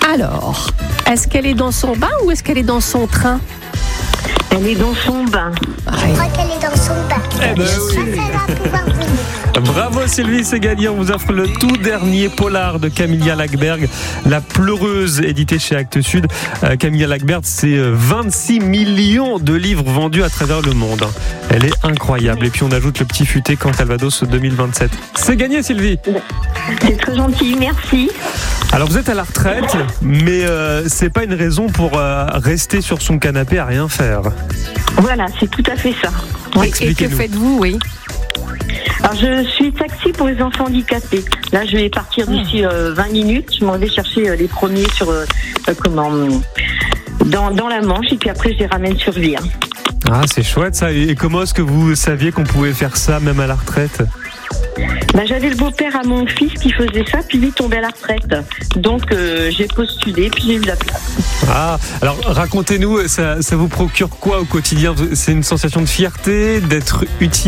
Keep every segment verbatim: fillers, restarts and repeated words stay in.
Alors, est-ce qu'elle est dans son bain ou est-ce qu'elle est dans son train ? Elle est dans son bain. Je crois qu'elle est dans son bain. Eh ben oui. Ça, ça va pouvoir venir. Bravo Sylvie, c'est gagné. On vous offre le tout dernier polar de Camilla Lackberg, La Pleureuse, édité chez Actes Sud. Euh, Camilla Lackberg, c'est vingt-six millions de livres vendus à travers le monde. Elle est incroyable. Et puis on ajoute le petit futé Camp Calvados deux mille vingt-sept. C'est gagné Sylvie. C'est très gentil, merci. Alors vous êtes à la retraite, mais euh, c'est pas une raison pour euh, rester sur son canapé à rien faire. Voilà, c'est tout à fait ça. Oui. Et que Expliquez-nous. faites-vous, oui ? Alors, je suis taxi pour les enfants handicapés. Là, je vais partir d'ici euh, vingt minutes. Je m'en vais chercher euh, les premiers sur euh, euh, comment dans, dans la Manche et puis après, je les ramène sur Vire. Ah, c'est chouette ça. Et comment est-ce que vous saviez qu'on pouvait faire ça même à la retraite ? Ben, j'avais le beau-père à mon fils qui faisait ça, puis lui il tombait à la retraite. Donc, euh, j'ai postulé, puis j'ai eu la place. Ah, alors racontez-nous, ça, ça vous procure quoi au quotidien ? C'est une sensation de fierté, d'être utile ?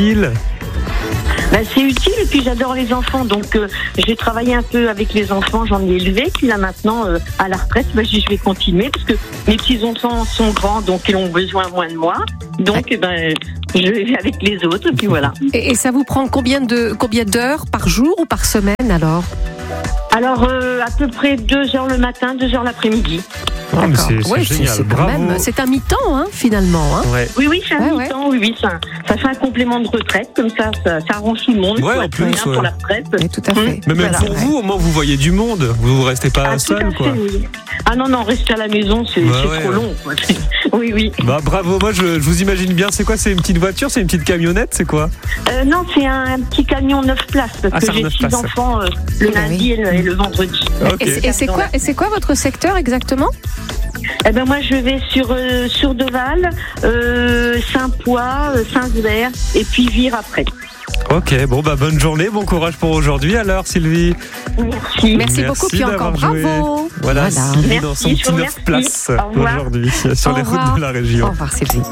Ben, c'est utile et puis j'adore les enfants. Donc, euh, j'ai travaillé un peu avec les enfants, j'en ai élevé. Puis là maintenant, euh, à la retraite, ben, je vais continuer parce que mes petits-enfants sont grands, donc ils ont besoin moins de moi. Donc, eh ben, je vais avec les autres, et puis voilà. Et, et ça vous prend combien de combien d'heures par jour ou par semaine alors ? Alors, euh, à peu près deux heures le matin, deux heures l'après-midi. Ah, mais D'accord. c'est, c'est Ouais, génial, c'est quand bravo. même, c'est un mi-temps hein, finalement. Hein. Ouais. Oui, oui, c'est un Ouais, mi-temps, oui, oui, ça, ça fait un complément de retraite, comme ça, ça, ça arrange tout le monde. Ouais, faut en être plus, bien ouais. pour la retraite. Oui, tout à fait. Mais même Voilà. pour vous, au moins vous voyez du monde, vous ne restez pas Ah, tout seul à quoi. fait, oui. Ah non, non, rester à la maison, c'est, Bah c'est ouais, trop ouais. long. Quoi. Oui, oui. Bah bravo, moi je, je vous imagine bien, c'est quoi, c'est une petite voiture, c'est une petite camionnette, c'est quoi ? Euh, non, c'est un, un petit camion neuf places, parce Ah, c'est que un j'ai neuf six places. enfants euh, le Ah lundi oui. et, le, et le vendredi. Ok. Et, c'est- et c'est quoi et c'est quoi votre secteur exactement ? Eh ben moi, je vais sur, euh, sur Deval, euh, Saint-Poix, euh, Saint-Sever, et puis Vire après. Ok, bon bah bonne journée, bon courage pour aujourd'hui alors Sylvie. Merci. Merci beaucoup, puis encore d'avoir joué. bravo. Voilà, Voilà. Sylvie Merci, dans son je petit vous neuf remercie. places Au revoir. aujourd'hui sur Au les revoir. routes de la Au région. revoir Sylvie.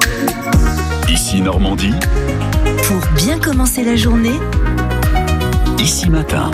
Ici Normandie, Pour bien commencer la journée, ici matin.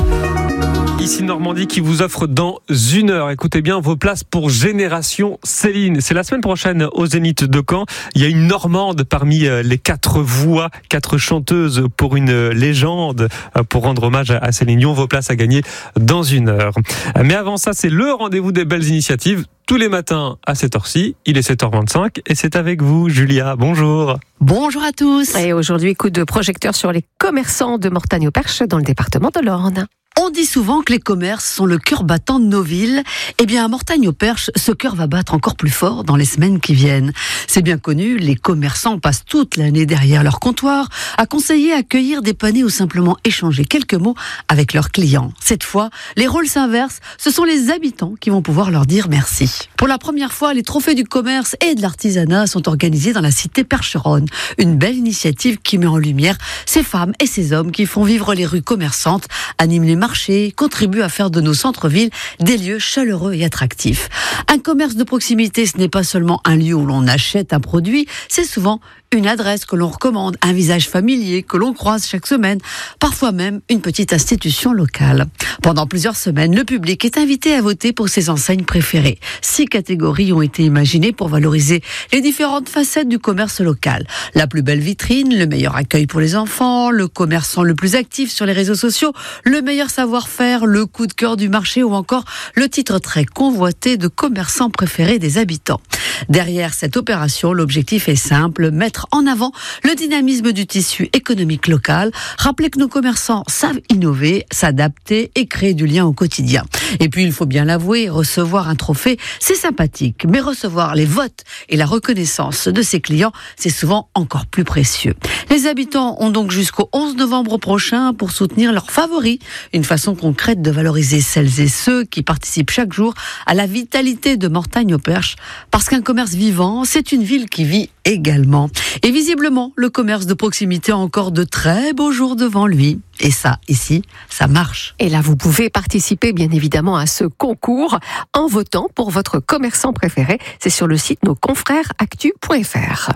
Ici Normandie qui vous offre dans une heure, écoutez bien, vos places pour Génération Céline. C'est la semaine prochaine au Zénith de Caen. Il y a une Normande parmi les quatre voix, quatre chanteuses pour une légende, pour rendre hommage à Céline Dion. Vos places à gagner dans une heure. Mais avant ça, c'est le rendez-vous des belles initiatives. Tous les matins à cette heure-ci, il est sept heures vingt-cinq et c'est avec vous, Julia. Bonjour. Bonjour à tous. Et aujourd'hui, coup de projecteur sur les commerçants de Mortagne-au-Perche dans le département de l'Orne. On dit souvent que les commerces sont le cœur battant de nos villes. Eh bien, à Mortagne-au-Perche, ce cœur va battre encore plus fort dans les semaines qui viennent. C'est bien connu, les commerçants passent toute l'année derrière leur comptoir à conseiller, accueillir, dépanner ou simplement échanger quelques mots avec leurs clients. Cette fois, les rôles s'inversent. Ce sont les habitants qui vont pouvoir leur dire merci. Pour la première fois, les trophées du commerce et de l'artisanat sont organisés dans la cité Percheronne. Une belle initiative qui met en lumière ces femmes et ces hommes qui font vivre les rues commerçantes, animent les marché contribue à faire de nos centres-villes des lieux chaleureux et attractifs. Un commerce de proximité, ce n'est pas seulement un lieu où l'on achète un produit, c'est souvent une adresse que l'on recommande, un visage familier que l'on croise chaque semaine, parfois même une petite institution locale. Pendant plusieurs semaines, le public est invité à voter pour ses enseignes préférées. Six catégories ont été imaginées pour valoriser les différentes facettes du commerce local. La plus belle vitrine, le meilleur accueil pour les enfants, le commerçant le plus actif sur les réseaux sociaux, le meilleur savoir-faire, le coup de cœur du marché ou encore le titre très convoité de commerçant préféré des habitants. Derrière cette opération, l'objectif est simple, mettre en avant le dynamisme du tissu économique local, rappeler que nos commerçants savent innover, s'adapter et créer du lien au quotidien. Et puis, il faut bien l'avouer, recevoir un trophée, c'est sympathique, mais recevoir les votes et la reconnaissance de ses clients, c'est souvent encore plus précieux. Les habitants ont donc jusqu'au onze novembre prochain pour soutenir leurs favoris, une façon concrète de valoriser celles et ceux qui participent chaque jour à la vitalité de Mortagne-au-Perche, parce qu'un commerce vivant, c'est une ville qui vit également. Et visiblement, le commerce de proximité a encore de très beaux jours devant lui. Et ça, ici, ça marche. Et là, vous pouvez participer bien évidemment à ce concours en votant pour votre commerçant préféré. C'est sur le site nos confrères actu point f r.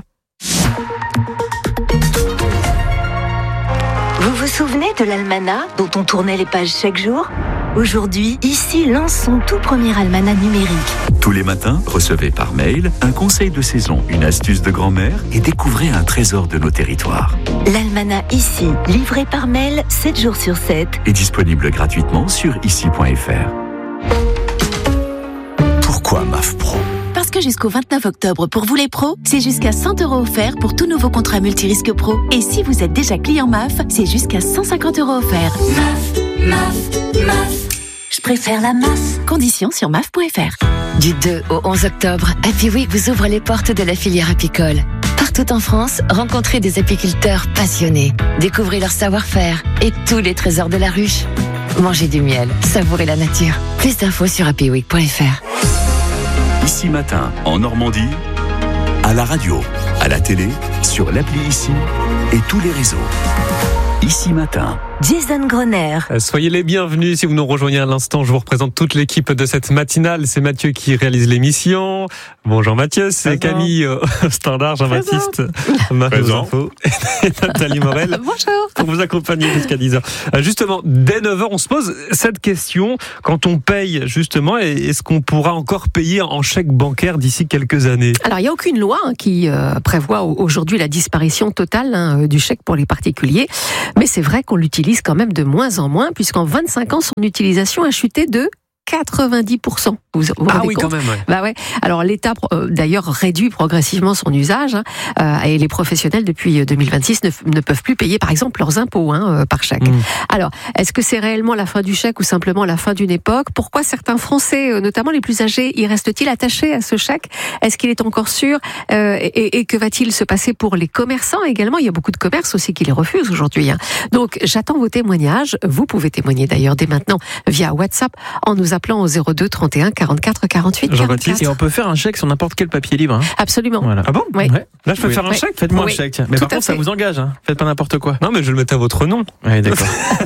vous vous souvenez de l'almanach dont on tournait les pages chaque jour ? Aujourd'hui, ici lance son tout premier almanach numérique. Tous les matins, recevez par mail un conseil de saison, une astuce de grand-mère et découvrez un trésor de nos territoires. L'almanach ici, livré par mail sept jours sur sept. Est disponible gratuitement sur ici point f r. Pourquoi M A F Pro ? Parce que jusqu'au vingt-neuf octobre, pour vous les pros, c'est jusqu'à cent euros offerts pour tout nouveau contrat multirisque pro. Et si vous êtes déjà client M A F, c'est jusqu'à cent cinquante euros offerts. M A F, M A F, M A F. Je préfère la M A F. Conditions sur M A F point f r. Du deux au onze octobre, Happy Week vous ouvre les portes de la filière apicole. Partout en France, rencontrez des apiculteurs passionnés. Découvrez leur savoir-faire et tous les trésors de la ruche. Mangez du miel, savourez la nature. Plus d'infos sur happy week point f r. Ici Matin, en Normandie, à la radio, à la télé, sur l'appli Ici et tous les réseaux. Ici Matin. Jason Groner. Soyez les bienvenus si vous nous rejoignez à l'instant. Je vous représente toute l'équipe de cette matinale. C'est Mathieu qui réalise l'émission. Bonjour Mathieu, c'est Présent. Camille euh, Standard, Jean-Baptiste, Marie aux infos et Nathalie Morel. Bonjour. Pour vous accompagner jusqu'à dix heures. Euh, justement, dès neuf heures, on se pose cette question. Quand on paye, justement, est-ce qu'on pourra encore payer en chèque bancaire d'ici quelques années ? Alors, il n'y a aucune loi hein, qui euh, prévoit aujourd'hui la disparition totale hein, du chèque pour les particuliers. Mais c'est vrai qu'on l'utilise quand même de moins en moins, puisqu'en vingt-cinq ans, son utilisation a chuté de quatre-vingt-dix pour cent. Vous vous Ah rendez oui, compte ? quand même. Ouais. Bah ouais. Alors l'État euh, d'ailleurs réduit progressivement son usage hein, euh, et les professionnels depuis deux mille vingt-six ne, ne peuvent plus payer par exemple leurs impôts hein, euh, par chèque. Mmh. Alors est-ce que c'est réellement la fin du chèque ou simplement la fin d'une époque ? Pourquoi certains Français, euh, notamment les plus âgés, y restent-ils attachés à ce chèque ? Est-ce qu'il est encore sûr ? euh, et, et que va-t-il se passer pour les commerçants également ? Il y a beaucoup de commerces aussi qui les refusent aujourd'hui. Hein. Donc j'attends vos témoignages. Vous pouvez témoigner d'ailleurs dès maintenant via WhatsApp en nous appelant au zéro deux trente et un quarante-quatre quarante-huit quarante-quatre. Et on peut faire un chèque sur n'importe quel papier libre. Hein. Absoluement. Voilà. Ah bon ? Oui. Ouais. Là, je peux Oui. faire un Oui. chèque ? Faites-moi Oui. un chèque. Mais Tout par à contre, ça fait. vous engage. Hein. Faites pas n'importe quoi. Non, mais je vais le mettre à votre nom. Oui, d'accord.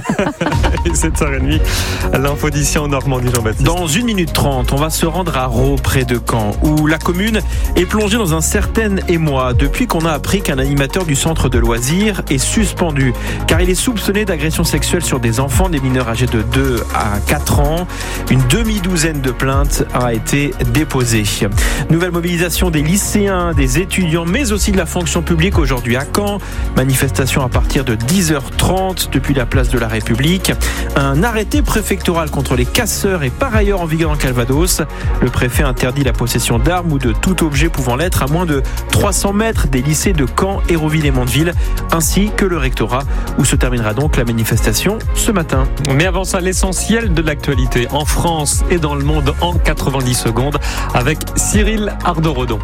sept heures trente, l'info d'ici en Normandie, Jean-Baptiste. Dans une minute trente, on va se rendre à Raux, près de Caen, où la commune est plongée dans un certain émoi depuis qu'on a appris qu'un animateur du centre de loisirs est suspendu, car il est soupçonné d'agression sexuelle sur des enfants, des mineurs âgés de deux à quatre ans. Une demi-douzaine de plaintes a été déposée. Nouvelle mobilisation des lycéens, des étudiants, mais aussi de la fonction publique aujourd'hui à Caen. Manifestation à partir de dix heures trente depuis la place de la République. Un arrêté préfectoral contre les casseurs est par ailleurs en vigueur en Calvados. Le préfet interdit la possession d'armes ou de tout objet pouvant l'être à moins de trois cents mètres des lycées de Caen, Hérouville et Mondeville, ainsi que le rectorat, où se terminera donc la manifestation ce matin. Mais avant ça, l'essentiel de l'actualité en France et dans le monde en quatre-vingt-dix secondes avec Cyril Ardo-Redon.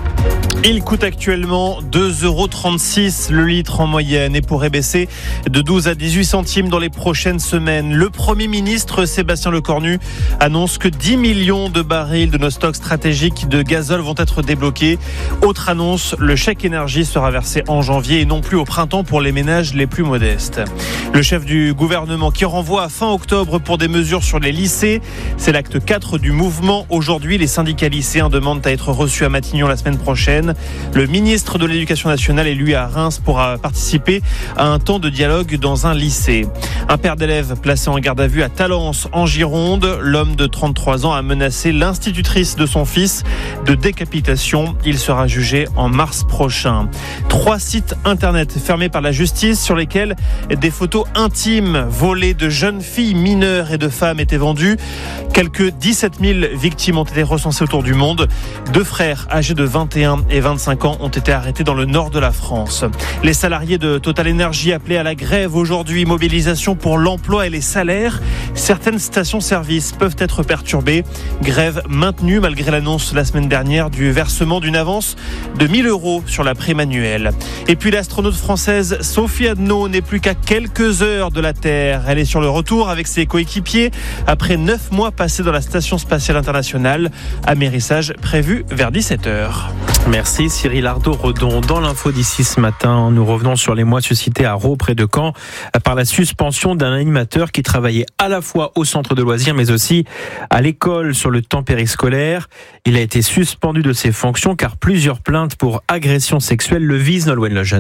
Il coûte actuellement deux euros trente-six le litre en moyenne et pourrait baisser de douze à dix-huit centimes dans les prochaines semaines. Le Premier ministre Sébastien Lecornu annonce que dix millions de barils de nos stocks stratégiques de gazole vont être débloqués. Autre annonce, le chèque énergie sera versé en janvier et non plus au printemps pour les ménages les plus modestes. Le chef du gouvernement qui renvoie à fin octobre pour des mesures sur les lycées. C'est l'acte quatre du mouvement. Aujourd'hui, les syndicats lycéens demandent à être reçus à Matignon la semaine prochaine. Le ministre de l'Éducation nationale est lui à Reims pour participer à un temps de dialogue dans un lycée. Un père d'élèves placé en garde à vue à Talence en Gironde. L'homme de trente-trois ans a menacé l'institutrice de son fils de décapitation. Il sera jugé en mars prochain. Trois sites internet fermés par la justice sur lesquels des photos intimes volées de jeunes filles mineures et de femmes étaient vendues. Quelques dix-sept mille victimes ont été recensées autour du monde. Deux frères âgés de vingt et un et vingt-cinq ans ont été arrêtés dans le nord de la France. Les salariés de Total Energy appelés à la grève aujourd'hui, mobilisation pour l'emploi et les salaires. Certaines stations-service peuvent être perturbées. Grève maintenue malgré l'annonce la semaine dernière du versement d'une avance de mille euros sur la prime annuelle. Et puis l'astronaute française Sophie Adno n'est plus qu'à quelques heures de la Terre. Elle est sur le retour avec ses coéquipiers après neuf mois passés dans la Station Spatiale Internationale. Amérissage prévu vers dix-sept heures. Merci Cyril Ardo-Redon. Dans l'info d'ici ce matin, nous revenons sur les mois suscités à Raux, près de Caen, par la suspension d'un animateur qui travaillait à la fois au centre de loisirs, mais aussi à l'école sur le temps périscolaire. Il a été suspendu de ses fonctions car plusieurs plaintes pour agression sexuelle le visent, Nolwenn Lejeune.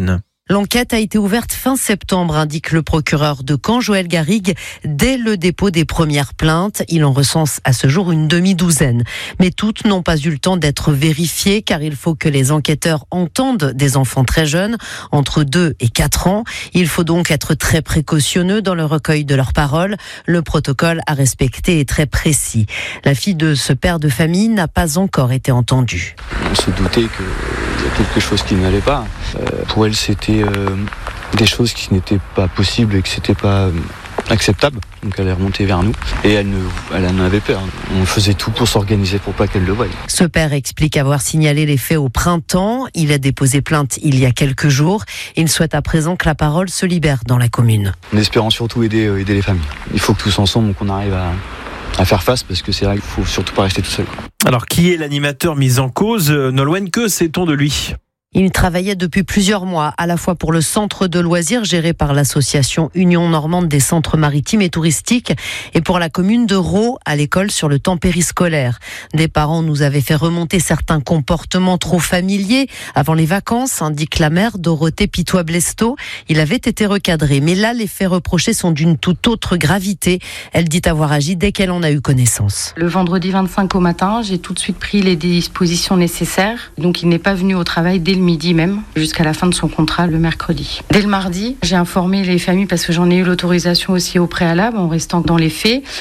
L'enquête a été ouverte fin septembre, indique le procureur de Caen, Joël Garrigue, dès le dépôt des premières plaintes. Il en recense à ce jour une demi-douzaine. Mais toutes n'ont pas eu le temps d'être vérifiées, car il faut que les enquêteurs entendent des enfants très jeunes, entre deux et quatre ans. Il faut donc être très précautionneux dans le recueil de leurs paroles. Le protocole à respecter est très précis. La fille de ce père de famille n'a pas encore été entendue. On se doutait qu'il y a quelque chose qui n'allait pas. Euh, pour elle, c'était euh, des choses qui n'étaient pas possibles et que c'était pas euh, acceptable. Donc elle est remontée vers nous et elle, ne, elle en avait peur. On faisait tout pour s'organiser pour pas qu'elle le voie. Ce père explique avoir signalé les faits au printemps. Il a déposé plainte il y a quelques jours. Il souhaite à présent que la parole se libère dans la commune. En espérant surtout aider, euh, aider les familles. Il faut que tous ensemble qu'on arrive à, à faire face parce que c'est vrai qu'il faut surtout pas rester tout seul. Alors qui est l'animateur mis en cause ? Nolwenn, que sait-on de lui ? Il travaillait depuis plusieurs mois, à la fois pour le centre de loisirs géré par l'association Union Normande des centres maritimes et touristiques et pour la commune de Rault à l'école sur le temps périscolaire. Des parents nous avaient fait remonter certains comportements trop familiers avant les vacances, indique la mère Dorothée Pitois-Blesto. Il avait été recadré, mais là les faits reprochés sont d'une toute autre gravité. Elle dit avoir agi dès qu'elle en a eu connaissance. Le vendredi vingt-cinq au matin, j'ai tout de suite pris les dispositions nécessaires. Donc il n'est pas venu au travail dès le midi même, jusqu'à la fin de son contrat le mercredi. Dès le mardi, j'ai informé les familles parce que j'en ai eu l'autorisation aussi au préalable en restant dans les faits.